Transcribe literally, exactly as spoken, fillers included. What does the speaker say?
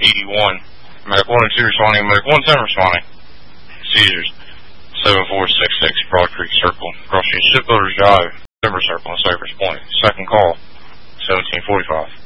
eighty-one. Medic one and two responding. Medic one ten responding. Caesars. seven four six six, Broad Creek Circle. Crossing Shipbuilders Drive. Timber Circle and Cypress Point. Second call. seventeen forty-five.